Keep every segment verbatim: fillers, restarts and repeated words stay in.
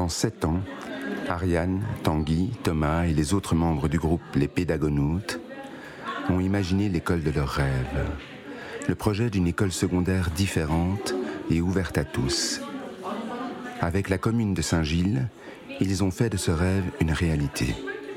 Pendant sept ans, Ariane, Tanguy, Thomas et les autres membres du groupe Les Pédagonautes ont imaginé l'école de leurs rêves. Le projet d'une école secondaire différente et ouverte à tous. Avec la commune de Saint-Gilles, ils ont fait de ce rêve une réalité.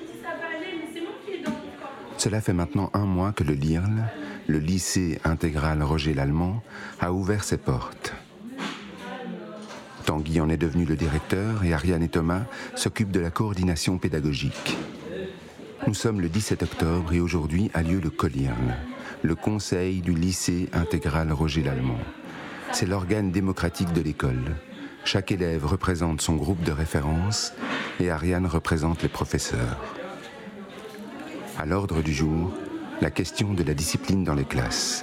Cela fait maintenant un mois que le L I R L, le lycée intégral Roger Lallemand, a ouvert ses portes. Tanguy en est devenu le directeur et Ariane et Thomas s'occupent de la coordination pédagogique. Nous sommes le dix-sept octobre et aujourd'hui a lieu le C O L I R L, le conseil du lycée intégral Roger Lallemand. C'est l'organe démocratique de l'école. Chaque élève représente son groupe de référence et Ariane représente les professeurs. À l'ordre du jour, la question de la discipline dans les classes.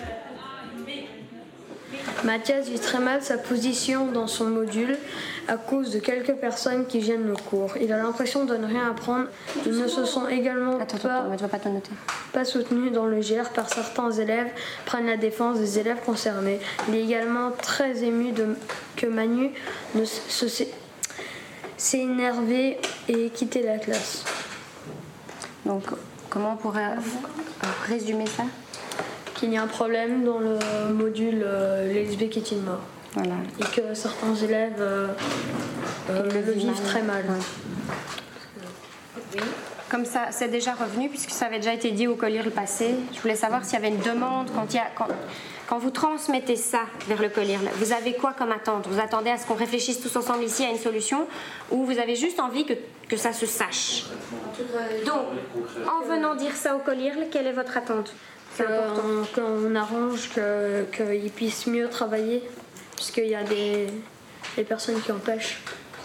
Mathias vit très mal sa position dans son module à cause de quelques personnes qui gênent le cours. Il a l'impression de ne rien apprendre. Ils ne se sont également attends, pas, attends, tu vas pas te noter. pas soutenus dans le G R par certains élèves, prennent la défense des élèves concernés. Il est également très ému de, que Manu ne se, se, s'est énervé et quitté la classe. Donc, comment on pourrait résumer ça ? Qu'il y a un problème dans le module euh, les lesbiennes qui est mort. Voilà. Et que certains élèves euh, euh, le, le vivent mal. très mal. Ouais. Oui. Comme ça, c'est déjà revenu, puisque ça avait déjà été dit au C O L I R L passé. Je voulais savoir s'il y avait une demande, quand, il y a, quand, quand vous transmettez ça vers le C O L I R L, vous avez quoi comme attente ? Vous attendez à ce qu'on réfléchisse tous ensemble ici à une solution, ou vous avez juste envie que, que ça se sache ? Donc, en venant dire ça au C O L I R L, quelle est votre attente ? Qu'on qu'on arrange qu'ils puissent mieux travailler, puisqu'il y a des, des personnes qui empêchent.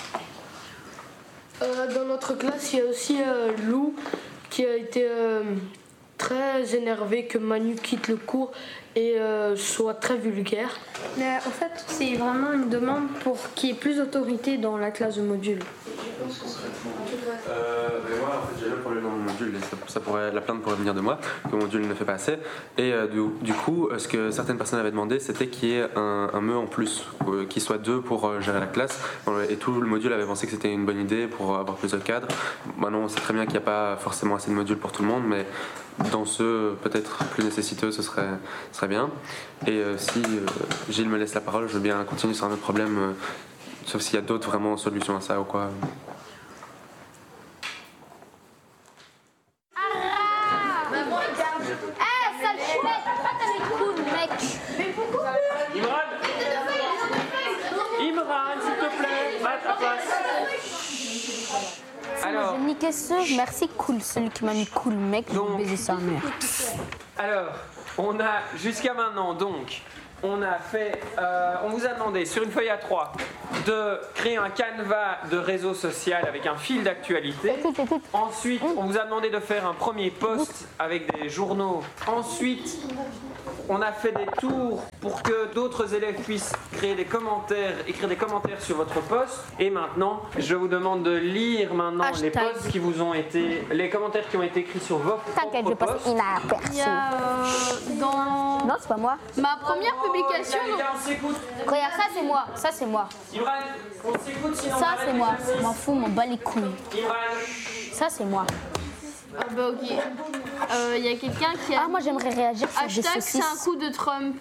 Euh, dans notre classe, il y a aussi euh, Lou qui a été euh, très énervé que Manu quitte le cours et euh, soit très vulgaire. Mais en fait, c'est vraiment une demande pour qu'il y ait plus d'autorité dans la classe de module. Euh, mais moi, en fait, j'ai le problème dans mon module, et ça, ça pourrait, la plainte pourrait venir de moi, que mon module ne fait pas assez. Et euh, du, du coup, ce que certaines personnes avaient demandé, c'était qu'il y ait un, un me en plus, euh, qu'il soit deux pour euh, gérer la classe. Et tout le module avait pensé que c'était une bonne idée pour avoir plus de cadres. Maintenant, on sait très bien qu'il n'y a pas forcément assez de modules pour tout le monde, mais dans ceux peut-être plus nécessiteux, ce serait, ce serait bien. Et euh, si euh, Gilles me laisse la parole, je veux bien continuer sur un autre problème, euh, sauf s'il y a d'autres vraiment solutions à ça ou quoi. Alors, j'ai niqué ce, merci cool, celui qui m'a mis cool mec, je vais baiser sa mère. Alors, on a jusqu'à maintenant donc, on a fait, euh, on vous a demandé sur une feuille A trois de créer un canevas de réseau social avec un fil d'actualité. Écoute, écoute. Ensuite, on vous a demandé de faire un premier post avec des journaux. Ensuite, on a fait des tours pour que d'autres élèves puissent créer des commentaires, écrire des commentaires sur votre post. Et maintenant, je vous demande de lire maintenant Hashtag. les posts qui vous ont été, les commentaires qui ont été écrits sur votre T'inquiète, je passe inaperçu. Il y a euh, dans non, c'est pas moi. Ma première publication. Oh, là, on s'écoute. Regarde, ça c'est moi, ça c'est moi. Imran, on s'écoute sinon. Ça c'est moi. Je m'en fous, m'en bats les couilles. Imran. Ça c'est moi. Ah bah ok. Il euh, y a quelqu'un qui a. Ah, moi j'aimerais réagir sur des Hashtag saucisses. c'est un coup de Trump.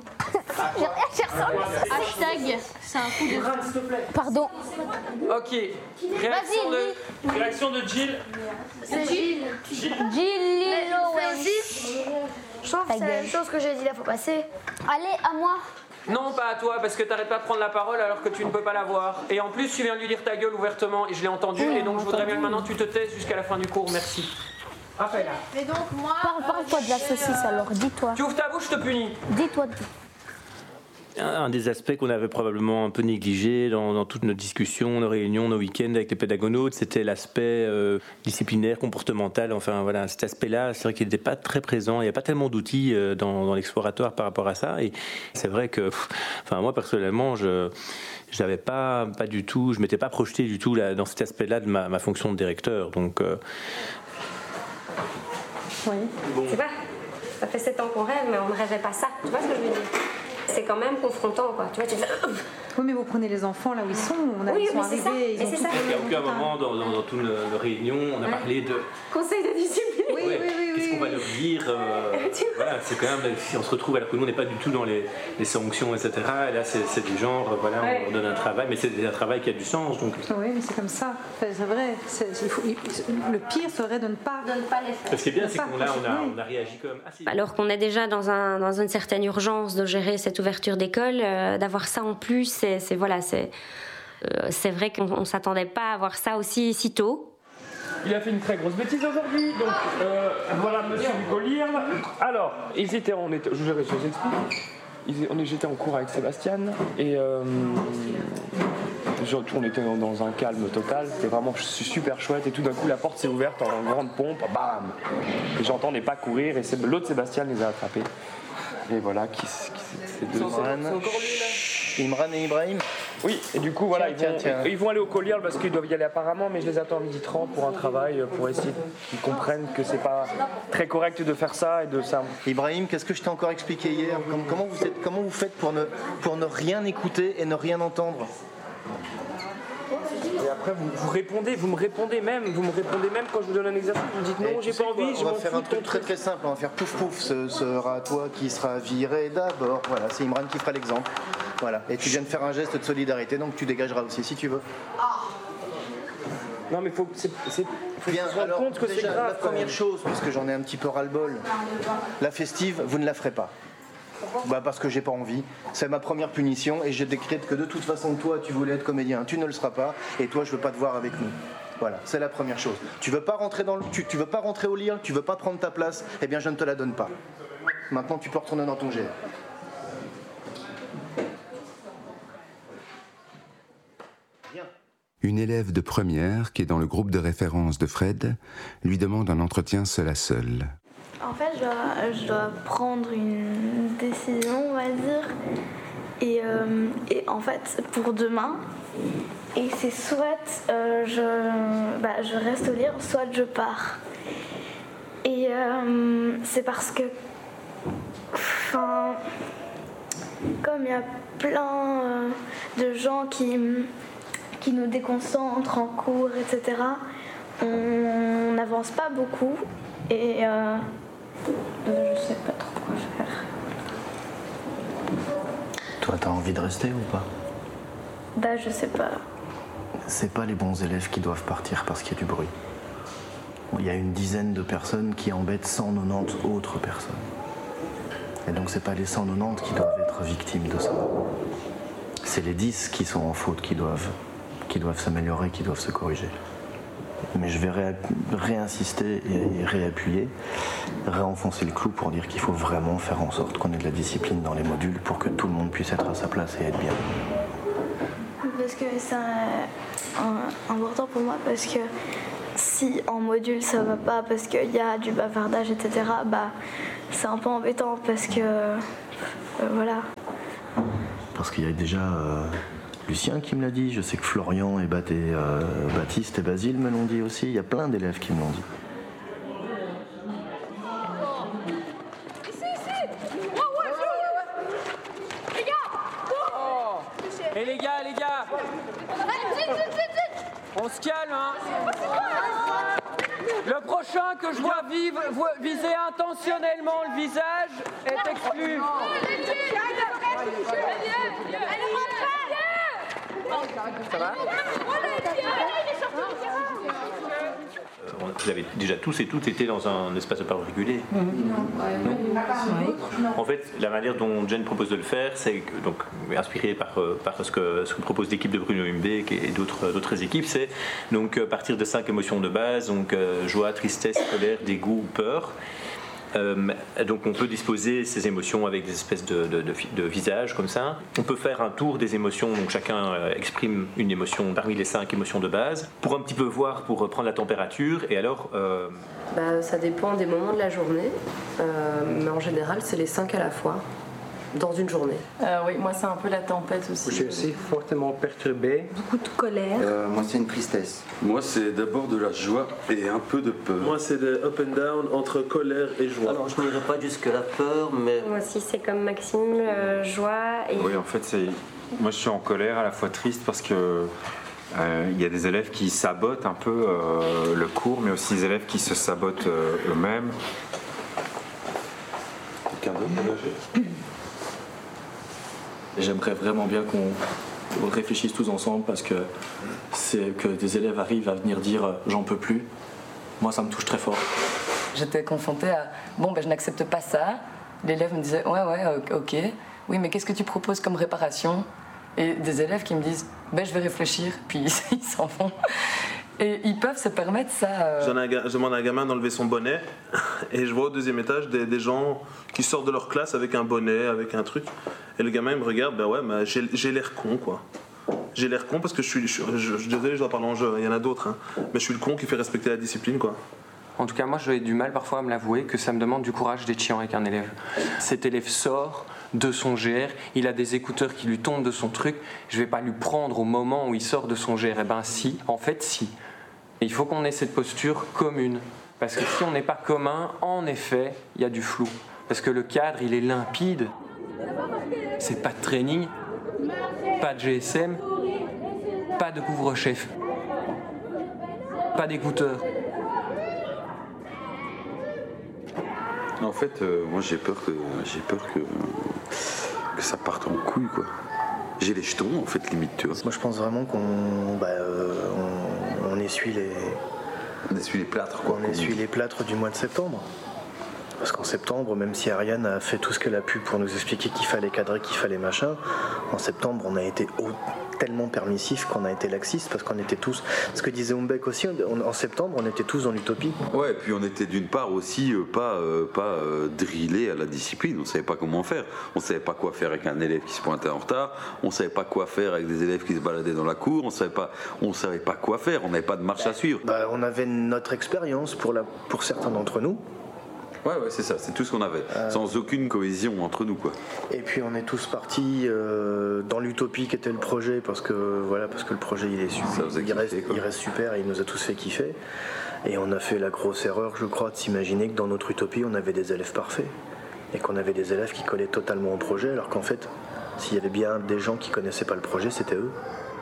Hashtag c'est un coup de Trump. Pardon. Ok. Réaction de, réaction de Jill. C'est Jill. Jill Lilo. Je trouve que c'est la même chose que j'ai dit là, faut passer. Allez, à moi. Non, pas à toi, parce que t'arrêtes pas de prendre la parole alors que tu ne peux pas la voir. Et en plus, tu viens de lui dire ta gueule ouvertement et je l'ai entendu. Oui, et donc, je voudrais entendu. bien que maintenant tu te taises jusqu'à la fin du cours. Merci. Raphaël. Mais donc moi. Parle, parle-toi de la saucisse alors, dis-toi. Tu ouvres ta bouche, je te punis. Dis-toi. Un des aspects qu'on avait probablement un peu négligé dans, dans toutes nos discussions, nos réunions, nos week-ends avec les pédagonautes, c'était l'aspect euh, disciplinaire, comportemental. Enfin voilà, cet aspect-là, c'est vrai qu'il n'était pas très présent. Il n'y a pas tellement d'outils euh, dans, dans l'exploratoire par rapport à ça. Et c'est vrai que, pff, enfin moi personnellement, je j'avais pas pas du tout, je m'étais pas projeté du tout là, dans cet aspect-là de ma, ma fonction de directeur. Donc euh... oui, bon. C'est pas. Ça fait sept ans qu'on rêve, mais on ne rêvait pas ça. Tu vois ce que je veux dire? C'est quand même confrontant, quoi. Tu vois, tu fais... Oui, mais vous prenez les enfants là où ils sont. On a, oui, ils sont arrivés. Ça. Ils ont tout ça. Il n'y a aucun moment dans, dans, dans toute nos réunions, on a parlé de. Conseil de discipline. Oui, oui, oui. oui Qu'est-ce qu'on va leur dire euh, Voilà, c'est quand même. Si on se retrouve, alors que nous, on n'est pas du tout dans les, les sanctions, et cetera. Et là, c'est, c'est du genre, voilà, ouais. on leur donne un travail, mais c'est un travail qui a du sens. Donc. Oui, mais c'est comme ça. Enfin, c'est vrai. C'est, il faut, il, le pire serait de ne pas, de ne pas les faire. Ce qui est bien, c'est qu'on a, on a, on a réagi comme assez. Alors qu'on est déjà dans, un, dans une certaine urgence de gérer cette ouverture d'école, euh, d'avoir ça en plus, c'est, c'est voilà, c'est. Euh, c'est vrai qu'on ne s'attendait pas à voir ça aussi si tôt. Il a fait une très grosse bêtise aujourd'hui, donc euh, voilà monsieur Hugo Lierle. Alors, ils étaient, on était, je vous explique, ils, on, j'étais en cours avec Sébastien et euh, on était dans, dans un calme total, c'était vraiment super chouette et tout d'un coup la porte s'est ouverte en grande pompe, bam. Et j'entendais pas courir et c'est, l'autre Sébastien les a attrapés. Et voilà, qui, qui c'est deux Imran. Imran et Ibrahim. Oui, et du coup, voilà, tiens, ils, vont, tiens, tiens. ils vont aller au Collierle parce qu'ils doivent y aller apparemment, mais je les attends à midi trente pour un travail, pour essayer qu'ils comprennent que c'est pas très correct de faire ça et de ça. Ibrahim, qu'est-ce que je t'ai encore expliqué hier ? Comment vous, êtes, comment vous faites pour ne, pour ne rien écouter et ne rien entendre ? Et après, vous, vous répondez, vous me répondez même, vous me répondez même quand je vous donne un exercice, vous me dites non, j'ai pas envie, je m'en fous. On va fous faire un truc très très simple, on va faire pouf pouf, ce sera toi qui sera viré d'abord. Voilà, c'est Imran qui fera l'exemple. Voilà, et tu viens de faire un geste de solidarité, donc tu dégageras aussi si tu veux. Non mais faut, c'est, c'est, faut Bien, se rendre alors, compte que déjà, c'est grave. La première chose, parce que j'en ai un petit peu ras-le-bol, la festive, vous ne la ferez pas. Bah parce que j'ai pas envie, c'est ma première punition et je décrète que de toute façon toi tu voulais être comédien, tu ne le seras pas et toi je veux pas te voir avec nous. Voilà, c'est la première chose. Tu veux pas rentrer dans le, tu, tu veux pas rentrer au Lierle, tu veux pas prendre ta place, eh bien je ne te la donne pas. Maintenant tu peux retourner dans ton G R. Une élève de première qui est dans le groupe de référence de Fred lui demande un entretien seul à seul. En fait, je dois, je dois prendre une décision, on va dire. Et, euh, et en fait, pour demain, et c'est soit euh, je, bah, je reste au Lierle, soit je pars. Et euh, c'est parce que, enfin, comme il y a plein euh, de gens qui, qui nous déconcentrent en cours, et cetera, on n'avance pas beaucoup. Et euh, je sais pas trop quoi faire. Toi, t'as envie de rester ou pas ? Bah, je sais pas. C'est pas les bons élèves qui doivent partir parce qu'il y a du bruit. Il y a une dizaine de personnes qui embêtent cent quatre-vingt-dix autres personnes. Et donc, c'est pas les cent quatre-vingt-dix qui doivent être victimes de ça. C'est les dix qui sont en faute, qui doivent, qui doivent s'améliorer, qui doivent se corriger. Mais je vais ré- réinsister et réappuyer, réenfoncer le clou pour dire qu'il faut vraiment faire en sorte qu'on ait de la discipline dans les modules pour que tout le monde puisse être à sa place et être bien. Parce que c'est un, important pour moi, parce que si en module ça va pas, parce qu'il y a du bavardage, et cetera, bah, c'est un peu embêtant parce que... Euh, voilà. Parce qu'il y a déjà... Euh, Lucien qui me l'a dit, je sais que Florian et, Bat- et euh, Baptiste et Basile me l'ont dit aussi, il y a plein d'élèves qui me l'ont dit. Ici, ici. Ouais, ouais, ouais. Les gars. Et les gars, les gars. Allez, vite, vite, vite, vite. On se calme, hein. Le prochain que je vois vivre, viser intentionnellement le visage est exclu. Ça va ? Vous avez déjà tous et toutes été dans un espace de parole régulé. Non. En fait, la manière dont Jen propose de le faire, c'est que, donc inspiré par, par ce, que, ce que propose l'équipe de Bruno Humbeck et d'autres, d'autres équipes, c'est donc partir de cinq émotions de base, donc joie, tristesse, colère, dégoût, peur. Euh, donc on peut disposer ces émotions avec des espèces de, de, de, de visages comme ça. On peut faire un tour des émotions, donc chacun euh, exprime une émotion parmi les cinq émotions de base, pour un petit peu voir, pour prendre la température. Et alors euh... bah, ça dépend des moments de la journée, euh, mais en général c'est les cinq à la fois. dans une journée? euh, Oui, moi c'est un peu la tempête aussi. Je suis aussi fortement perturbé. Beaucoup de colère. Euh, moi c'est une tristesse. Moi c'est d'abord de la joie et un peu de peur. Moi c'est de up and down entre colère et joie. Alors je n'irai pas jusque la peur, mais... Moi aussi c'est comme Maxime, euh, joie et... Oui, en fait c'est... Moi je suis en colère, à la fois triste parce que euh, il y a des élèves qui sabotent un peu euh, le cours, mais aussi des élèves qui se sabotent euh, eux-mêmes. Quelqu'un d'autre? J'aimerais vraiment bien qu'on réfléchisse tous ensemble parce que c'est que des élèves arrivent à venir dire euh, j'en peux plus. Moi ça me touche très fort. J'étais confrontée à bon ben je n'accepte pas ça. L'élève me disait ouais ouais ok. Oui mais qu'est-ce que tu proposes comme réparation? Et des élèves qui me disent ben je vais réfléchir, puis ils s'en vont. Et ils peuvent se permettre ça. Euh... Je demande à un gamin d'enlever son bonnet et je vois au deuxième étage des, des gens qui sortent de leur classe avec un bonnet, avec un truc. Et le gamin il me regarde, ben ouais, ben j'ai, j'ai l'air con quoi. J'ai l'air con parce que je suis, je, je, je suis désolé, je dois parler en jeu, il y en a d'autres, hein. Mais je suis le con qui fait respecter la discipline quoi. En tout cas, moi, j'ai du mal parfois à me l'avouer que ça me demande du courage d'être chiant avec un élève. Cet élève sort de son G R, il a des écouteurs qui lui tombent de son truc, je vais pas lui prendre au moment où il sort de son G R. Eh ben si, en fait si. Et il faut qu'on ait cette posture commune. Parce que si on n'est pas commun, en effet, il y a du flou. Parce que le cadre, il est limpide. C'est pas de training, pas de G S M, pas de couvre-chef, pas d'écouteurs. En fait, euh, moi j'ai peur que j'ai peur que, que ça parte en couille quoi. J'ai les jetons en fait limite tu vois. Moi je pense vraiment qu'on bah, euh, on, on essuie les on essuie les plâtres quoi. On essuie les plâtres du mois de septembre. Parce qu'en septembre, même si Ariane a fait tout ce qu'elle a pu pour nous expliquer qu'il fallait cadrer, qu'il fallait machin, en septembre on a été au, tellement permissif qu'on a été laxiste parce qu'on était tous, ce que disait Umbeck aussi, on, en septembre on était tous dans l'utopie. Ouais, et puis on était d'une part aussi euh, pas, euh, pas euh, drillés à la discipline, on savait pas comment faire, on savait pas quoi faire avec un élève qui se pointait en retard, on savait pas quoi faire avec des élèves qui se baladaient dans la cour, on savait pas, on savait pas quoi faire, on n'avait pas de marche à suivre. Bah, on avait notre expérience pour, la, pour certains d'entre nous. Ouais, ouais, c'est ça, c'est tout ce qu'on avait, euh... sans aucune cohésion entre nous, quoi. Et puis on est tous partis euh, dans l'utopie qui était le projet, parce que voilà, parce que le projet il est super, il, kiffer, reste, il reste super et il nous a tous fait kiffer. Et on a fait la grosse erreur, je crois, de s'imaginer que dans notre utopie on avait des élèves parfaits et qu'on avait des élèves qui collaient totalement au projet, alors qu'en fait, s'il y avait bien des gens qui connaissaient pas le projet, c'était eux.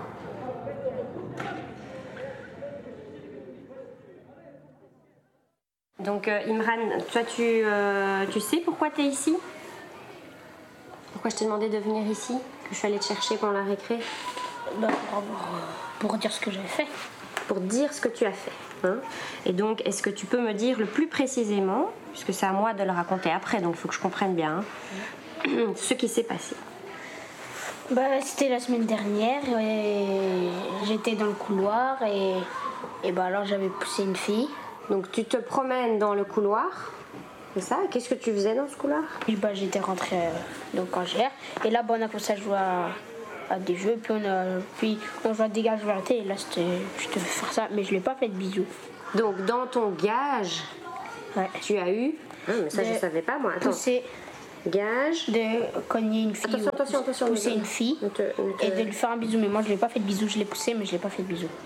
Donc euh, Imran, toi tu, euh, tu sais pourquoi tu es ici? Pourquoi je t'ai demandé de venir ici? Que je suis allée te chercher pendant la récré? Bah, pour, pour dire ce que j'ai fait. Pour dire ce que tu as fait. Hein. Et donc, est-ce que tu peux me dire le plus précisément, puisque c'est à moi de le raconter après, donc il faut que je comprenne bien, hein, ce qui s'est passé? Bah, c'était la semaine dernière, et j'étais dans le couloir et, et bah, alors j'avais poussé une fille. Donc tu te promènes dans le couloir, c'est ça? Qu'est-ce que tu faisais dans ce couloir? Et bah, j'étais rentrée euh, donc en G R, et là bah, on a commencé à jouer à, à des jeux, puis on, a, puis on jouait à des gages vérité, et là c'était, je devais faire ça, mais je l'ai pas fait de bisous. Donc dans ton gage, ouais. Tu as eu, ah, mais ça de je savais pas moi, attends. Pousser, gage de cogner une fille, attention, attention, attention, pousser une fille, ne te, ne te... et de lui faire un bisou, mais moi je l'ai pas fait de bisou, je l'ai poussé, mais je l'ai pas fait de bisou.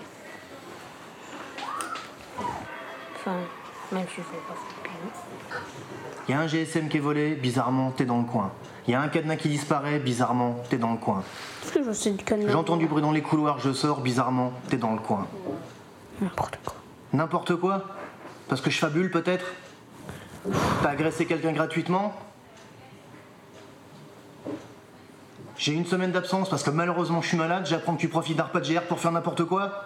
Enfin, même si je fais pas fait. Il y a un G S M qui est volé, bizarrement, t'es dans le coin. Il y a un cadenas qui disparaît, bizarrement, t'es dans le coin. Qu'est-ce que je sais du cadenas? J'entends du bruit dans les couloirs, je sors, bizarrement, t'es dans le coin. N'importe quoi. N'importe quoi? Parce que je fabule, peut-être? T'as agressé quelqu'un gratuitement? J'ai une semaine d'absence parce que malheureusement je suis malade, j'apprends que tu profites d'un repas de G R pour faire n'importe quoi?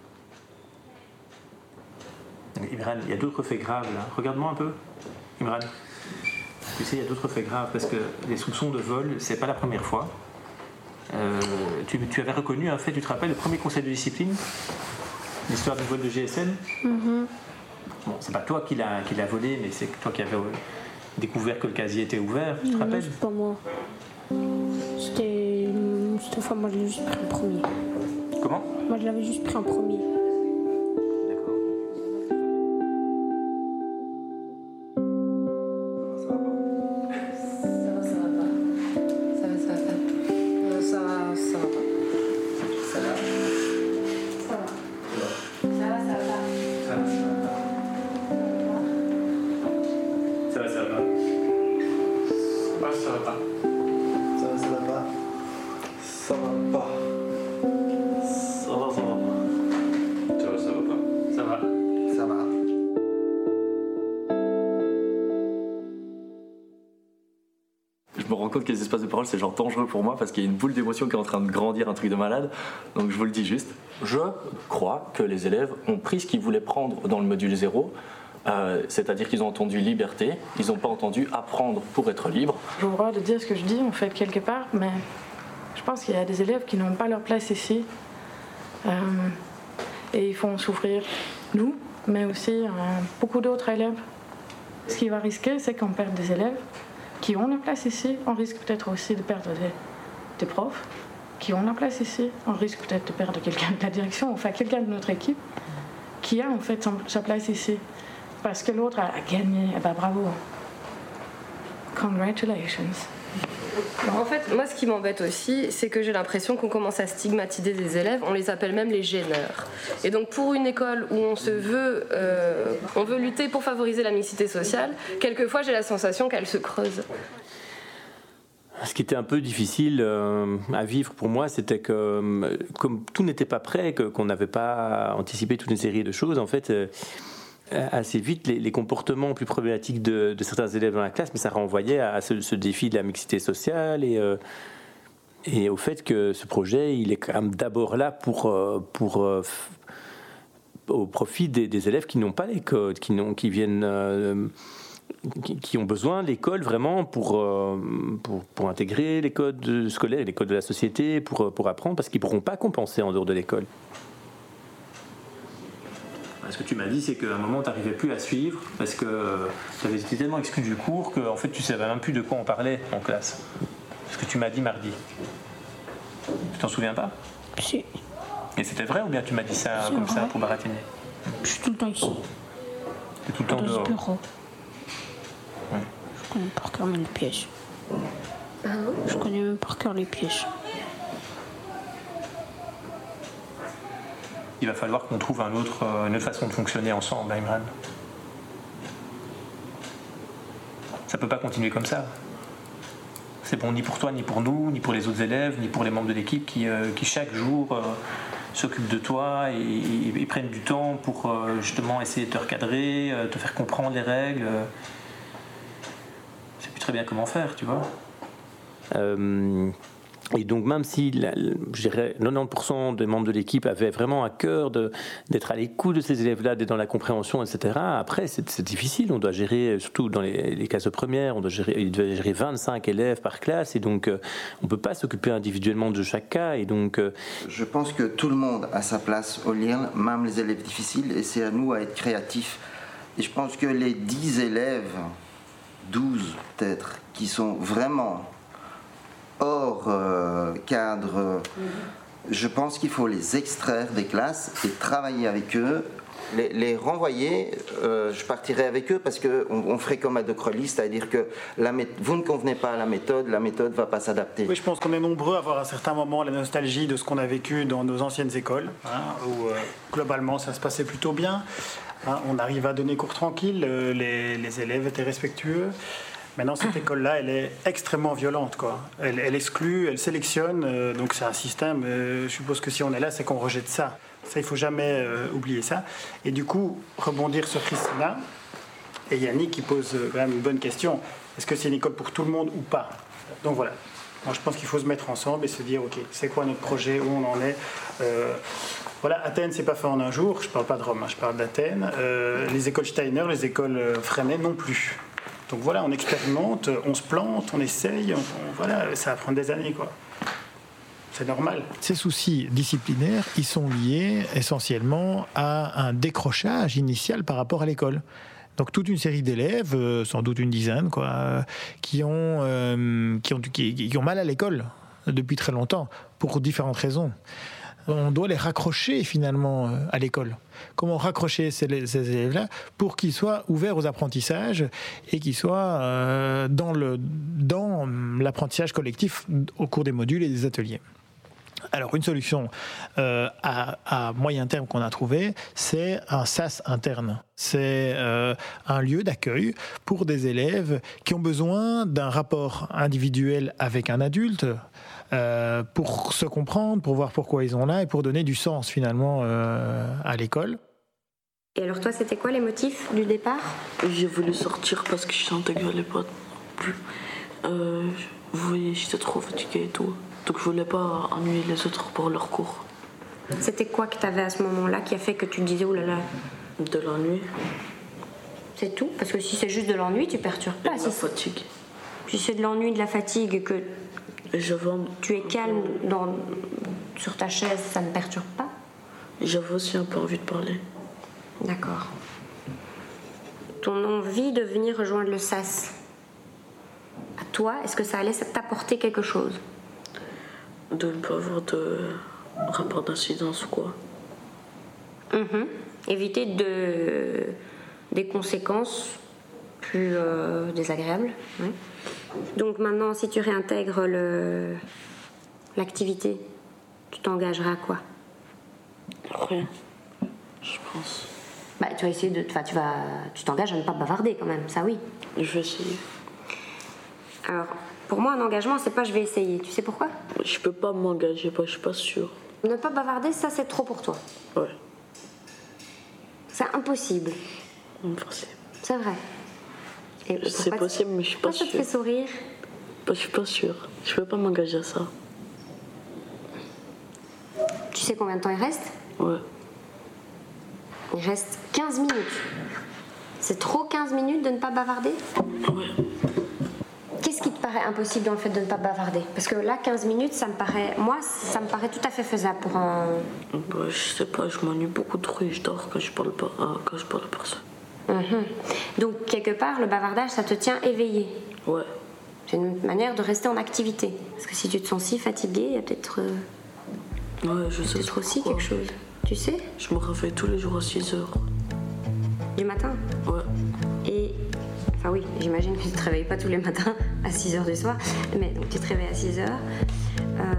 Imran, il y a d'autres faits graves là. Regarde-moi un peu, Imran. Tu sais, il y a d'autres faits graves parce que les soupçons de vol, c'est pas la première fois. Euh, tu, tu avais reconnu un fait, tu te rappelles, le premier conseil de discipline, l'histoire du vol de G S M. Mm-hmm. Bon, c'est pas toi qui l'as qui l'a volé, mais c'est toi qui avais découvert que le casier était ouvert. Tu te rappelles? Non, c'est pas moi. C'était, c'était enfin, moi je l'ai juste pris en premier. Comment? Moi je l'avais juste pris en premier. compte que les espaces de parole, c'est genre dangereux pour moi parce qu'il y a une boule d'émotion qui est en train de grandir, un truc de malade. Donc je vous le dis juste. Je crois que les élèves ont pris ce qu'ils voulaient prendre dans le module zéro, euh, c'est-à-dire qu'ils ont entendu liberté, ils n'ont pas entendu apprendre pour être libre. J'ai le droit de dire ce que je dis, en fait, quelque part, mais je pense qu'il y a des élèves qui n'ont pas leur place ici. Euh, et ils font souffrir nous, mais aussi euh, beaucoup d'autres élèves. Ce qui va risquer, c'est qu'on perde des élèves qui ont leur place ici. On risque peut-être aussi de perdre des, des profs qui ont leur place ici. On risque peut-être de perdre quelqu'un de la direction, enfin quelqu'un de notre équipe qui a en fait son, sa place ici. Parce que l'autre a, a gagné. Eh ben bravo. Congratulations. En fait, moi, ce qui m'embête aussi, c'est que j'ai l'impression qu'on commence à stigmatiser des élèves. On les appelle même les gêneurs. Et donc, pour une école où on se veut, euh, on veut lutter pour favoriser la mixité sociale, quelquefois, j'ai la sensation qu'elle se creuse. Ce qui était un peu difficile euh, à vivre pour moi, c'était que euh, comme tout n'était pas prêt, que, qu'on n'avait pas anticipé toute une série de choses, en fait, euh, assez vite, les, les comportements plus problématiques de, de certains élèves dans la classe, mais ça renvoyait à ce, ce défi de la mixité sociale et, euh, et au fait que ce projet, il est quand même d'abord là pour, euh, pour euh, au profit des, des élèves qui n'ont pas les codes, qui, n'ont, qui viennent... Euh, Qui, qui ont besoin de l'école vraiment pour, euh, pour, pour intégrer les codes scolaires et les codes de la société, pour, pour apprendre, parce qu'ils ne pourront pas compenser en dehors de l'école. Ce que tu m'as dit, c'est qu'à un moment, tu n'arrivais plus à suivre, parce que tu avais été tellement exclu du cours que en fait, tu ne savais même plus de quoi on parlait en classe. Ce que tu m'as dit mardi. Tu t'en souviens pas ? Si. Et c'était vrai ou bien tu m'as dit ça C'est comme vrai. ça pour baratiner ? Je suis tout le temps ici. Tu es tout le temps Dans dehors. ce bureau. Ouais. Je connais par cœur les pièges. Je connais même par cœur les pièges. Il va falloir qu'on trouve un autre, euh, une autre façon de fonctionner ensemble, hein, Imran. Ça peut pas continuer comme ça. C'est bon ni pour toi, ni pour nous, ni pour les autres élèves, ni pour les membres de l'équipe qui, euh, qui chaque jour euh, s'occupent de toi et, et, et prennent du temps pour euh, justement essayer de te recadrer, euh, te faire comprendre les règles. Je sais plus très bien comment faire, tu vois. Euh, Et donc même si la, je dirais quatre-vingt-dix pour cent des membres de l'équipe avaient vraiment à cœur de, d'être à l'écoute de ces élèves-là, d'être dans la compréhension, et cetera, après c'est, c'est difficile, on doit gérer, surtout dans les, les classes premières, on doit gérer, il doit gérer vingt-cinq élèves par classe, et donc euh, on ne peut pas s'occuper individuellement de chaque cas, et donc... Euh... Je pense que tout le monde a sa place au L I R L, même les élèves difficiles, et c'est à nous à être créatifs. Et je pense que les dix élèves, douze peut-être, qui sont vraiment... hors euh, cadre, euh, je pense qu'il faut les extraire des classes et travailler avec eux, les, les renvoyer. Euh, je partirai avec eux parce qu'on on ferait comme à De Crolly, c'est-à-dire que la mé- vous ne convenez pas à la méthode, la méthode ne va pas s'adapter. Oui, je pense qu'on est nombreux à avoir à certains moments la nostalgie de ce qu'on a vécu dans nos anciennes écoles, hein, où euh, globalement ça se passait plutôt bien. Hein, on arrive à donner cours tranquille, euh, les, les élèves étaient respectueux. Maintenant, cette école-là, elle est extrêmement violente, quoi. Elle, elle exclut, elle sélectionne, euh, donc c'est un système. Euh, je suppose que si on est là, c'est qu'on rejette ça. Ça, il ne faut jamais euh, oublier ça. Et du coup, rebondir sur Christina et Yannick qui pose euh, quand même une bonne question. Est-ce que c'est une école pour tout le monde ou pas ? Donc voilà. Moi, je pense qu'il faut se mettre ensemble et se dire, ok, c'est quoi notre projet, où on en est. Euh, Voilà, Athènes, c'est pas fait en un jour. Je parle pas de Rome, hein, je parle d'Athènes. Euh, les écoles Steiner, les écoles euh, Freinet non plus. Donc voilà, on expérimente, on se plante, on essaye, on, on, voilà, ça va prendre des années, quoi. C'est normal. Ces soucis disciplinaires, ils sont liés essentiellement à un décrochage initial par rapport à l'école. Donc toute une série d'élèves, euh, sans doute une dizaine, quoi, euh, qui, ont, euh, qui, ont, qui, qui ont mal à l'école depuis très longtemps, pour différentes raisons. On doit les raccrocher finalement à l'école. Comment raccrocher ces, ces élèves-là pour qu'ils soient ouverts aux apprentissages et qu'ils soient euh, dans, le, dans l'apprentissage collectif au cours des modules et des ateliers. Alors une solution euh, à, à moyen terme qu'on a trouvé, c'est un S A S interne. C'est euh, un lieu d'accueil pour des élèves qui ont besoin d'un rapport individuel avec un adulte, Euh, pour se comprendre, pour voir pourquoi ils sont là et pour donner du sens finalement euh, à l'école. Et alors toi, c'était quoi les motifs du départ ? J'ai voulu sortir parce que je sentais que j'allais pas plus. Euh, vous voyez, j'étais trop fatiguée et tout. Donc je voulais pas ennuyer les autres pour leur cours. C'était quoi que tu avais à ce moment-là qui a fait que tu te disais, oh là là? De l'ennui. C'est tout? Parce que si c'est juste de l'ennui, tu perturbes pas. Et de la fatigue. Si c'est de l'ennui, de la fatigue et que et je veux... tu es calme dans... sur ta chaise, ça ne perturbe pas? J'avais aussi un peu envie de parler. D'accord. Ton envie de venir rejoindre le S A S, à toi, est-ce que ça allait t'apporter quelque chose? De ne pas avoir de rapport d'incidence ou quoi. Mmh. Éviter de... des conséquences plus euh, désagréables. Oui. Donc maintenant, si tu réintègres le... l'activité, tu t'engageras à quoi? Rien, je pense. Bah, tu vas essayer de... Enfin, tu vas... tu t'engages à ne pas bavarder quand même, ça oui. Je vais essayer. Alors, pour moi, un engagement, c'est pas je vais essayer. Tu sais pourquoi? Je peux pas m'engager, je suis pas sûre. Ne pas bavarder, ça c'est trop pour toi. Ouais. C'est impossible. Impossible. C'est vrai. C'est possible, mais je suis pas sûre. Ça te fait sourire? Bah, je suis pas sûre. Je peux pas m'engager à ça. Tu sais combien de temps il reste? Ouais. Il reste quinze minutes. C'est trop quinze minutes de ne pas bavarder? Ouais. Qu'est-ce qui te paraît impossible dans le fait de ne pas bavarder? Parce que là, quinze minutes, ça me paraît... Moi, ça me paraît tout à fait faisable pour un... Bah, je sais pas, je m'ennuie beaucoup trop et je dors quand je parle pas, euh, quand je parle à personne. Mmh. Donc, quelque part, le bavardage, ça te tient éveillé. Ouais. C'est une manière de rester en activité. Parce que si tu te sens si fatigué, il y a peut-être... Euh... Ouais, je sais. Peut-être aussi quelque chose. Tu sais? Je me réveille tous les jours à six heures. Du matin? Ouais. Et... Enfin oui, j'imagine que tu te réveilles pas tous les matins à six heures du soir. Mais donc tu te réveilles à six heures.